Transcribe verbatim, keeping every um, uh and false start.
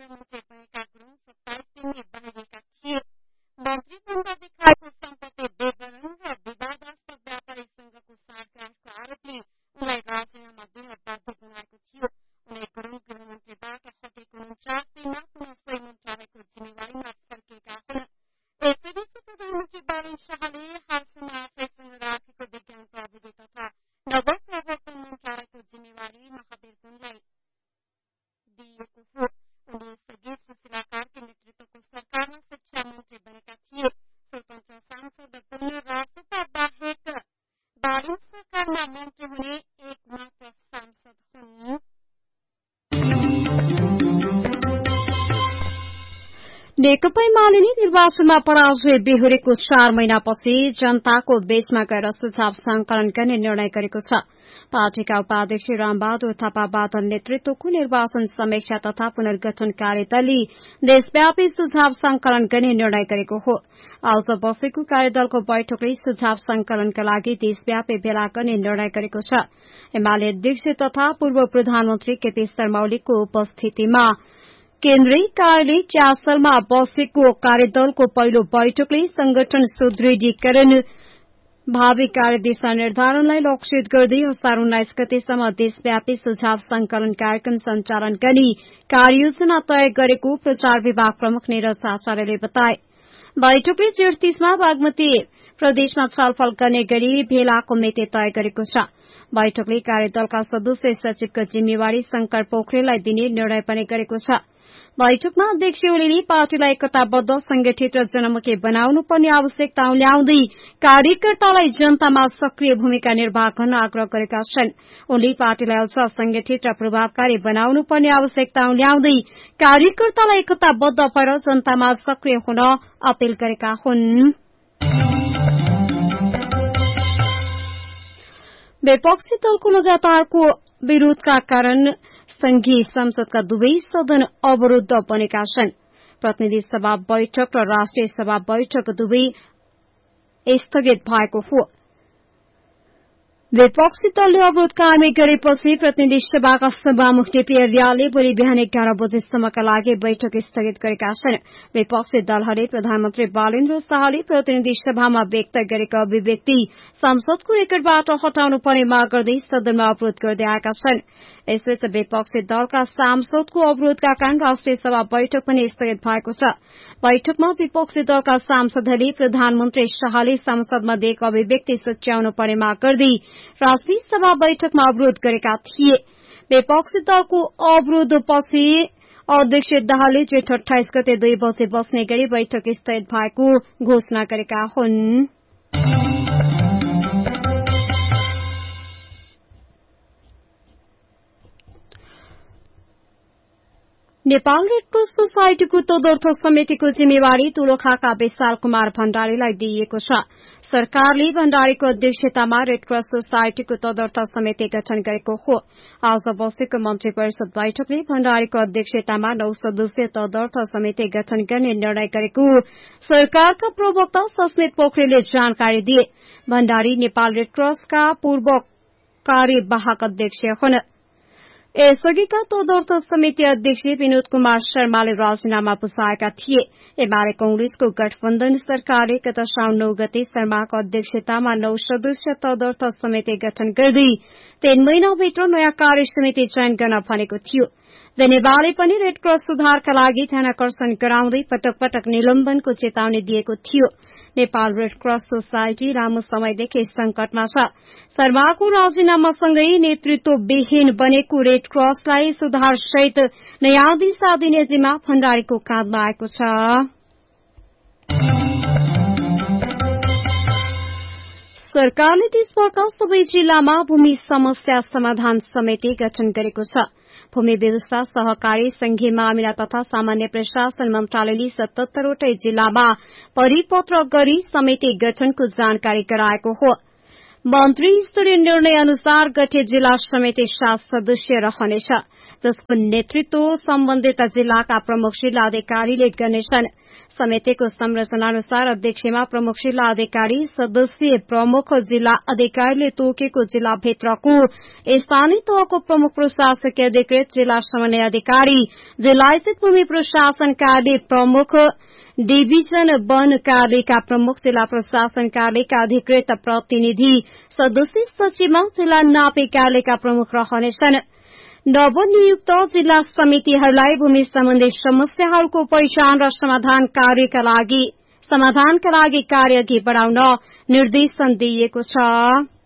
मन्त्री बनेका गुरुङ सत्ताइस दिनले बनाइएका थिए। मन्त्रीद्वन्द देखाएको सम्पत्ति विवरण र विवादास्पद व्यापारी संघको साँठगाँठको आरोपले उनलाई राजीनामा दिन बाध्य बनाएको थियो। उनी गुरुङ गृहमन्त्रीबाट हटेको उन्चास दिनमा पुनः सोही मन्त्रालयको जिम्मेवारीमा फर्किएका हुन्। यसैबीच प्रधानमन्त्री बालन शाहले हालसम्म आफैसँग राखेको विज्ञान प्रविधि तथा नगर प्रवर्तन मन्त्रालयको जिम्मेवारी महावीर गुणलाई दिएको हो। उनी यसअघि सुशीला कार्की नेतृत्वको सरकारमा शिक्षा मन्त्री बनेका थिए। स्वतन्त्र सांसद पुनः रासपा बाहेक बालन सरकारमा मन्त्री हुने एक मात्र सांसद हुन्। नेकपा एमाले निर्वाचनमा पराजय बेहोरेको चार महिनापछि जनताको बीचमा गएर सुझाव संकलन गर्ने निर्णय गरेको छ। पार्टीका उपाध्यक्ष रामबहादुर थापा बादल नेतृत्वको निर्वाचन समीक्षा तथा पुनर्गठन कार्यदलले देशव्यापी सुझाव संकलन गर्ने निर्णय गरेको हो। आज बसेको कार्यदलको बैठकले सुझाव संकलनका लागि देशव्यापी भेला गर्ने निर्णय गरेको छ। एमाले अध्यक्ष तथा पूर्व प्रधानमन्त्री केपी शर्मा ओलीको उपस्थितिमा केन्द्रीय कार्यालय च्यासलमा बसेको कार्यदलको पहिलो बैठकले संगठन सुदृढीकरण भावी कार्यदिशा निर्धारणलाई लक्षित गर्दै असार उन्नाइस गतेसम्म देशव्यापी सुझाव संकलन कार्यक्रम सञ्चालन गर्ने कार्ययोजना तय गरेको प्रचार विभाग प्रमुख नीरज आचार्यले बताए। बैठकले जेठ तीसमा बागमती प्रदेशमा छलफल गर्ने गरी भेलाको मिति तय गरेको छ। बैठकले कार्यदलका सदस्य सचिवको जिम्मेवारी शंकर पोखरेललाई दिने निर्णय पनि गरेको छ। बैठकमा अध्यक्ष ओलीले पार्टीलाई एकताबद्ध संगठित र जनमुखी बनाउनुपर्ने आवश्यकता ल्याउँदै कार्यकर्तालाई जनतामा सक्रिय भूमिका निर्वाह गर्न आग्रह गरेका छन्। उनले पार्टीलाई अझ संगठित र प्रभावकारी बनाउनुपर्ने आवश्यकता ल्याउँदै कार्यकर्तालाई एकताबद्ध भएर जनतामा सक्रिय हुन अपील गरेका हुन्। विपक्षी दलको लगातारको विरोधका कारण संघीय संसदका दुवै सदन अवरूद्ध बनेका छन्। प्रतिनिधि सभा बैठक र राष्ट्रिय सभा बैठक दुवै स्थगित भएको हो। विपक्षी दलले अवरोध कायम गरेपछि प्रतिनिधि सभाका सभामुख टीपी अर्यालले भोलि बिहान एघार बजेसम्मका लागि बैठक स्थगित गरेका छन्। विपक्षी दलहरूले प्रधानमन्त्री बालेन्द्र शाहले प्रतिनिधि सभामा व्यक्त गरेका अभिव्यक्ति संसदको रेकर्डबाट हटाउनु पर्ने माग गर्दै सदनमा अवरोध गर्दै आएका छन्। यसबीच विपक्षी दलका सांसदको अवरोधका कारण राष्ट्रिय सभा बैठक पनि स्थगित भएको छ। बैठकमा विपक्षी दलका सांसदहरूले प्रधानमन्त्री शाहले संसदमा दिएको अभिव्यक्ति सच्याउनु पर्ने माग गर्दै राष्ट्रिय सभा बैठकमा अवरोध गरेका थिए। विपक्षी दलको अवरोधपछि अध्यक्ष दाहालले जेठ अठाइस गते दुई बजे बस्ने गरी बैठक स्थगित भएको घोषणा गरेका हुन्। नेपाल रेड क्रस सोसाइटीको तदर्थ समितिको जिम्मेवारी तुलोखाका विशाल कुमार भण्डारीलाई दिइएको छ। सरकारले भण्डारीको अध्यक्षतामा रेड क्रस सोसाइटीको तदर्थ समिति गठन गरेको हो। आज बसेको मन्त्री परिषद बैठकले भण्डारीको अध्यक्षतामा नौ सदस्यीय तदर्थ समिति गठन गर्ने निर्णय गरेको सरकारका प्रवक्ता सस्मित पोखरेलले जानकारी दिए। भण्डारी नेपाल रेड क्रसका पूर्व कार्यवाहक अध्यक्ष हुन्। यसअघिका तदर्थ समिति अध्यक्ष विनोद कुमार शर्माले राजीनामा बुझाएका थिए। एमाले कांग्रेसको गठबन्धन सरकारले गत साउन नौ गते शर्माको अध्यक्षतामा नौ सदस्यीय तदर्थ समिति गठन गर्दै तीन महिनाभित्र नयाँ कार्य समिति चयन गर्न भनेको थियो। नेवारले पनि रेड क्रस सुधारका लागि ध्यानाकर्षण गराउँदै पटक पटक निलम्बनको चेतावनी दिएको थियो। नेपाल रेड क्रस सोसाइटी लामो समयदेखि संकटमा छ। शर्माको राजीनामासँगै नेतृत्वविहीन बनेको रेड क्रसलाई सुधारसहित नयाँ दिशा दिने जिम्मा भण्डारीको काँधमा आएको छ। सरकारले देशभरका सबै जिल्लामा भूमि समस्या समाधान समिति गठन गरेको छ। भूमि व्यवस्था सहकारी संघीय मामिला तथा सामान्य प्रशासन मन्त्रालयले सतहत्तरवटै जिल्लामा परिपत्र गरी समिति गठनको जानकारी गराएको हो। मन्त्री स्तरीय निर्णय अनुसार गठित जिल्ला समिति सात सदस्यीय रहनेछ। जसको नेतृत्व सम्बन्धित जिल्लाका प्रमुख जिल्ला अधिकारीले गर्नेछन्। समितिको संरचना अनुसार अध्यक्षमा प्रमुख जिल्ला अधिकारी, सदस्य प्रमुख जिल्ला अधिकारीले तोकेको जिल्लाभित्रको स्थानीय तहको प्रमुख प्रशासकीय अधिकृत, जिल्ला समन्वय अधिकारी, जिल्ला स्थित भूमि प्रशासन कार्यालय प्रमुख, डिभिजन वन कार्यालयका प्रमुख, जिल्ला प्रशासन कार्यालयका अधिकृत प्रतिनिधि, सदस्य सचिव, जिल्ला नापी कार्यालयका प्रमुख रहनेछन्। नवनियुक्त जिल्ला समितिहरूलाई भूमि सम्बन्धी समस्याहरूको पहिचान र समाधान कार्यका लागि समाधानका लागि कार्य अघि बढ़ाउन निर्देशन दिइएको छ।